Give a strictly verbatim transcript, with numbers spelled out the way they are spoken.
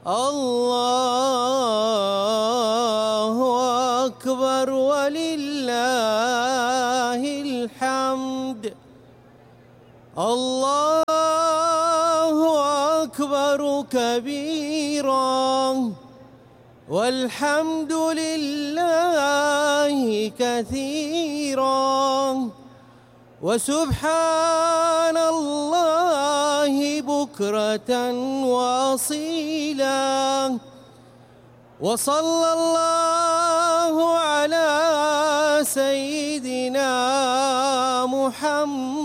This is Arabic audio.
الله أكبر ولله الحمد. الله أكبر كبيرا والحمد لله كثيرا وسبحان الله بكرة وأصيلا. وصلى الله على سيدنا محمد